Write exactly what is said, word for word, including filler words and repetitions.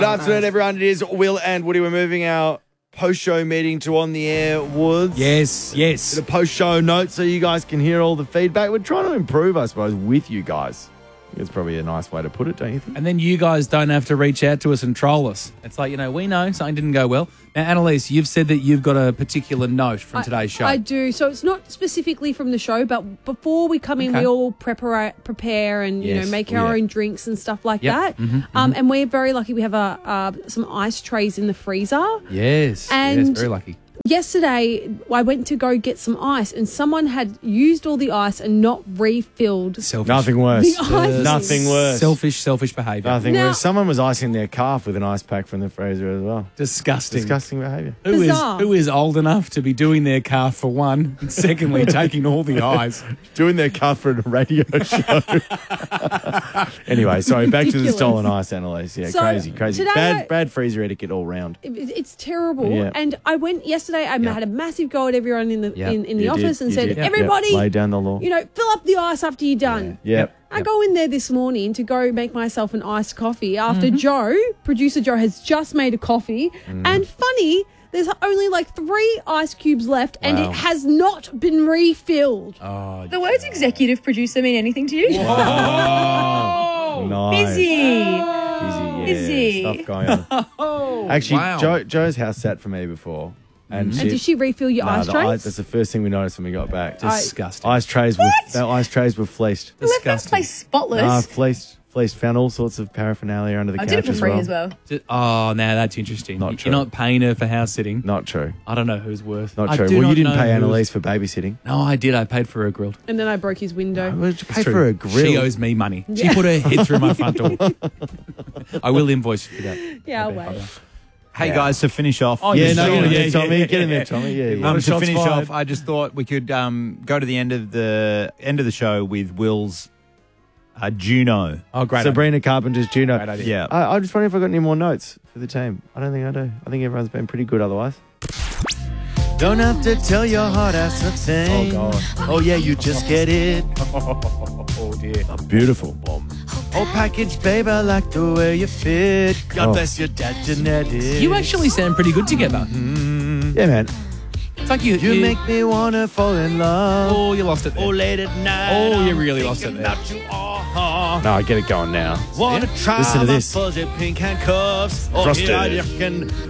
Good afternoon, everyone. It is Will and Woody. We're moving our post-show meeting to On The Air Woods. Yes, yes. The post-show notes so you guys can hear all the feedback. We're trying to improve, I suppose, with you guys. It's probably a nice way to put it, don't you think? And then you guys don't have to reach out to us and troll us. It's like, you know, we know something didn't go well. Now, Annalise, you've said that you've got a particular note from I, today's show. I do. So it's not specifically from the show, but before we come in, Okay. we all prepare, prepare and, you Yes. know, make Oh, our yeah. own drinks and stuff like Yep. that. Mhm, Um, and we're very lucky we have a, uh, some ice trays in the freezer. yes, yes, And- very lucky. Yesterday, I went to go get some ice and someone had used all the ice and not refilled. Selfish. Nothing worse. The ice. Nothing worse. Selfish, selfish behaviour. Nothing Now- worse. Someone was icing their calf with an ice pack from the freezer as well. Disgusting. Disgusting behaviour. Who is Bizarre. who is old enough to be doing their calf for one, and secondly, taking all the ice? Doing their calf for a radio show. Anyway, sorry, back to the Ridiculous. stolen ice, Annalise. Yeah, So, crazy, crazy. today Bad, I- bad freezer etiquette all round. It- It's terrible. Yeah. And I went yesterday, I Yeah. had a massive go at everyone in the Yeah, in, in the you did, office and you said, did. Yeah. everybody, Lay down the law. you know, fill up the ice after you're done. Yep. I go in there this morning to go make myself an iced coffee after Mm-hmm. Joe, producer Joe, has just made a coffee. Mm. And funny, there's only like three ice cubes left and Wow. it has not been refilled. Oh, The words executive producer mean anything to you? Oh, nice. Busy. Busy, yeah. Busy. Stuff going on. Actually, wow. Joe, Joe's house sat for me before. And, And did she refill your Nah, ice the trays? ice- that's the first thing we noticed when we got back. disgusting. Ice trays were the ice trays were fleeced. We left that Disgusting. place spotless. Ah, fleeced, fleeced. Found all sorts of paraphernalia under the I couch did it for as free well. as well. Di- Oh, now that's interesting. Not You're true. not paying her for house sitting. Not true. I don't know who's worth. Not I true. do Well, not you didn't know pay who's- Annalise for babysitting. No, I did. I paid for her grill. and then I broke his window. Why did you pay It's true. for a grill? She owes me money. She put her head through my front door. I will invoice you for that. Yeah, I'll I bet. wait. Hey Yeah. guys, to finish off. Oh, Yeah, yeah, no, sure. get in Yeah, there, yeah, Tommy. yeah, Get in yeah. there, Tommy. Yeah, yeah. Um, to Shots finish fired. off, I just thought we could um, go to the end of the end of the show with Will's uh, Juno. Oh, great. Sabrina Carpenter's Juno. Great idea. Yeah. I, I just wonder if I got any more notes for the team. I don't think I do. I think everyone's been pretty good otherwise. Don't have to tell your heart ass a thing. Oh, God. Oh, yeah, you just get it. Oh, dear. A beautiful bomb. Oh, package, babe, I like the way you fit. God Oh. bless your dad, genetic. You actually sound pretty good together. Yeah, man. It's like you. You make me want to fall in love. Oh, you lost it there. Oh, late at night. Oh, you I'm really lost it thinking there. about you, uh-huh. No, I get it going now. Wanna try Listen to my this. fuzzy pink handcuffs? Oh, Frosted. here you can